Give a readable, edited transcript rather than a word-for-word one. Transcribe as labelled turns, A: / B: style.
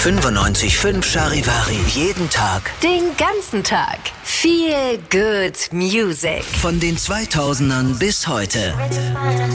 A: 95.5 Charivari. Jeden Tag.
B: Den ganzen Tag. Feel good music.
A: Von den 2000ern bis heute.